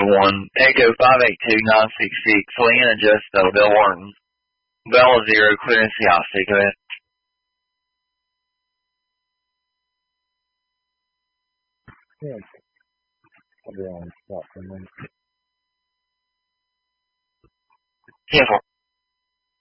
1, Echo 582966, Leanna Justo, Bill Wharton. Bella 0, clearance the off, go ahead. Yeah. I'll be on the spot for a minute. 10-4.